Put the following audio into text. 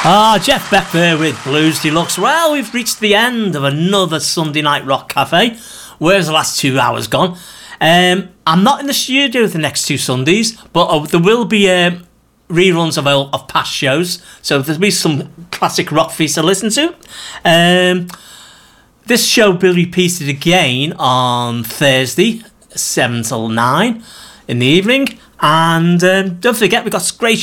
Jeff Beck there with Blues Deluxe. Well, we've reached the end of another Sunday Night Rock Cafe. Where's the last 2 hours gone? I'm not in the studio the next 2 Sundays, but there will be reruns of past shows, so there'll be some classic rock feast to listen to. This show will be repeated again on Thursday, 7 till 9 in the evening. And don't forget, we've got great